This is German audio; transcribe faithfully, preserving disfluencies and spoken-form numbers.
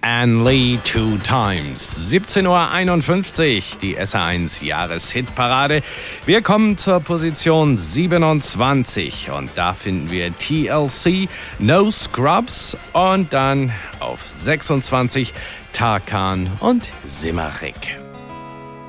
Ann Lee Two Times. siebzehn Uhr einundfünfzig, die S R eins Jahreshitparade. Wir kommen zur Position siebenundzwanzig und da finden wir T L C, No Scrubs und dann auf sechsundzwanzig Tarkan und Simarik.